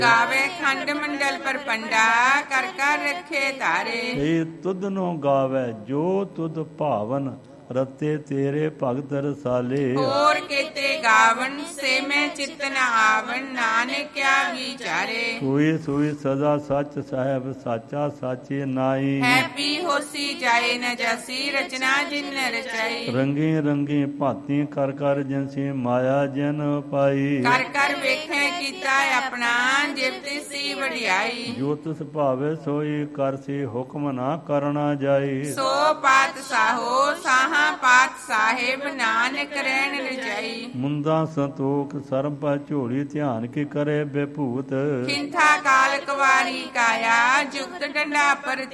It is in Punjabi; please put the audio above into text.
ਗਾਵੇ ਖੰਡ ਮੰਡਲ ਪਰ ਪੰਡਾ ਕਰ ਕਰ ਰੱਖੇ ਧਾਰੇ। ਇਹ ਤੁਧ ਨੂੰ ਗਾਵੇ ਜੋ ਤੁਧ ਭਾਵਨ ਰਤੇ ਤੇਰੇ ਭਗਤ ਰਸਾਲੇ। ਹੋਰ ਕੀਤੇ ਗਾਵਨ ਸੇ ਮੈਂ ਚਿਤ ਨ ਆਵਨ ਨਾਨਕ ਕਿਆ ਵਿਚਾਰੇ। ਸੋਈ ਸੋਈ ਸਦਾ ਸੱਚ ਸਾਹਿਬ ਸਾਚਾ ਸਾਚੇ ਨਾਈ। ਹੈ ਪੀ ਹੋਸੀ ਜਾਏ ਨ ਜਾਸੀ ਰਚਨਾ ਜਿਨ ਰਚਾਈ। ਰੰਗੀ ਰੰਗੀ ਭਾਤੀ ਕਰ ਕਰ ਜਿਨਸੀ ਮਾਇਆ ਜਨ ਪਾਈ। ਕਰ ਕਰ ਵੇਖੈ ਕੀਤਾ ਆਪਣਾ ਜਿਵ ਤਿਸੀ ਵਡਿਆਈ। ਜੋ ਤਿਸ ਭਾਵੇ ਸੋਈ ਕਰਸੀ ਹੁਕਮ ਨਾ ਕਰਨਾ ਜਾਈ। ਸੋ ਪਾਤ ਸਾਹੋ ਸਾਹਾ ਪਾਤ ਸਾਹਿਬ ਨਾਨਕ ਰਹਿਣ ਰਜਾਈ। ਮੁੰਦਾ ਸੰਤੋਖ ਸਰਮ ਪਾ ਝੋਲੀ ਧਿਆਨ ਕੀ ਕਰੇ ਬੇਭੂਤ। ਖਿੰਥਾ ਕਾਲ ਕੁਵਾਰੀ ਕਾਇਆ ਜੁਗਤ ਡੰਡਾ ਪਰ